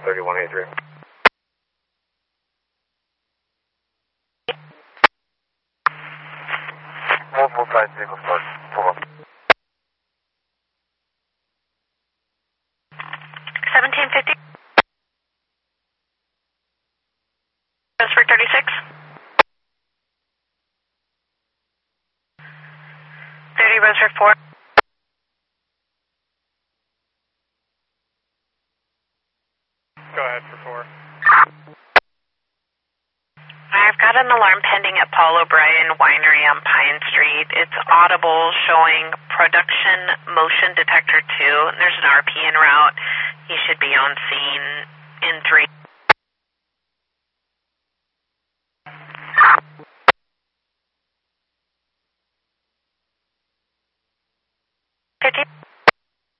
3183. Multiple times vehicle start. Pull up. 1750. Roseburg 36. 30 Roseburg 4. Go ahead for 4. I've got an alarm pending at Paul O'Brien Winery on Pine Street. It's audible, showing production motion detector 2. There's an RP en route. He should be on scene in 3. 50.